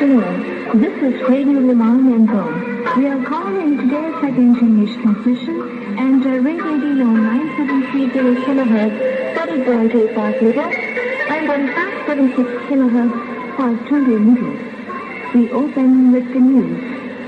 afternoon. This is Radio Limon and Bone. We are calling today's second English transmission and radio 9730 kHz 30.85 meters and on 576 kHz 520 meters. We open with the news.